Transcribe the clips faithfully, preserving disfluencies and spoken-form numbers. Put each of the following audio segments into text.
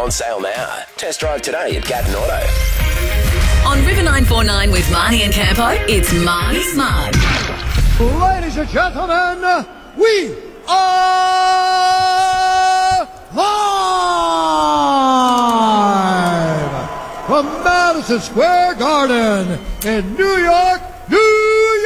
On sale now. Test drive today at Gatton Auto. On River nine four nine with Marnie and Campo, it's Marnie's Mug. Ladies and gentlemen, we are live from Madison Square Garden in New York, New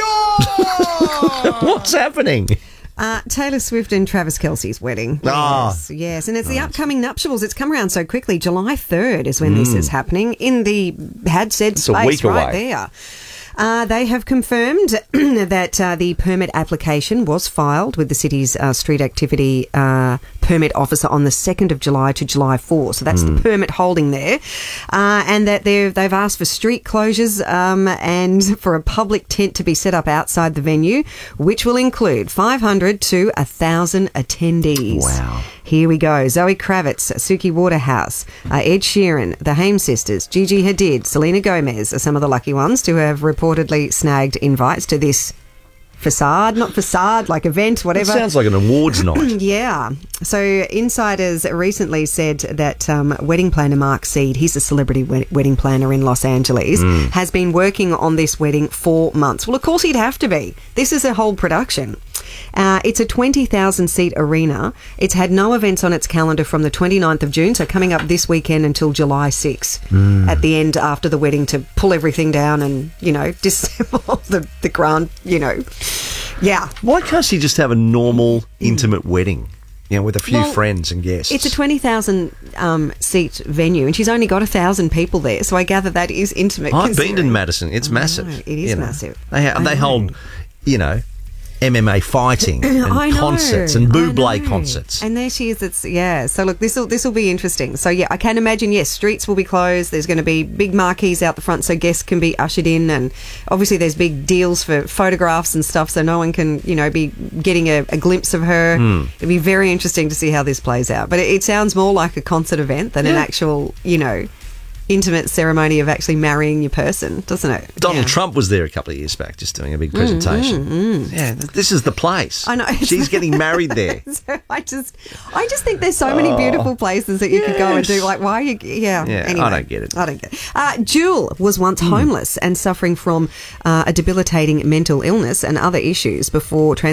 York! What's happening? Uh, Taylor Swift and Travis Kelce's wedding. Ah. Yes, yes. And it's the upcoming nuptials. It's come around so quickly. July third is when this is happening in the had said It's a space week right away. there. Uh, they have confirmed that uh, the permit application was filed with the city's uh, street activity uh, permit officer on the second of July to July fourth. So that's the permit holding there. Uh, and that they've, they've asked for street closures um, and for a public tent to be set up outside the venue, which will include five hundred to one thousand attendees. Wow. Here we go. Zoe Kravitz, Suki Waterhouse, uh, Ed Sheeran, the Haim sisters, Gigi Hadid, Selena Gomez are some of the lucky ones to have reportedly snagged invites to this facade, not facade, like event, It whatever. sounds like an awards night. Yeah. So insiders recently said that um, wedding planner Mark Seed, he's a celebrity wed- wedding planner in Los Angeles, has been working on this wedding for months. Well, of course he'd have to be. This is a whole production. Uh, it's a twenty thousand seat arena. It's had no events on its calendar from the twenty-ninth of June, so coming up this weekend until July sixth at the end after the wedding to pull everything down and, you know, disassemble the, the grand, you know. Yeah. Why can't she just have a normal, intimate wedding? You know, with a few Well, friends and guests. It's a twenty thousand um, seat venue, and she's only got one thousand people there, so I gather that is intimate. I've been to considering- Madison. It's I massive. know, it is you know. massive. They, ha- I they know. hold, you know, M M A fighting and I know, concerts and I Buble know. concerts. And there she is. It's yeah. So look, this will this will be interesting. So yeah, I can imagine. Yes, streets will be closed. There's going to be big marquees out the front so guests can be ushered in, and obviously there's big deals for photographs and stuff, so no one can you know be getting a, a glimpse of her. It'll be very interesting to see how this plays out. But it, it sounds more like a concert event than an actual you know intimate ceremony of actually marrying your person, doesn't it? Donald Yeah. Trump was there a couple of years back just doing a big presentation. Yeah, th- this is the place. I know. She's getting married there. So I just, I just think there's so many beautiful places that you could go and do. yes. Like, why are you? Yeah. Yeah, I anyway, don't get it. I don't get it. Uh, Jewel was once homeless and suffering from uh, a debilitating mental illness and other issues before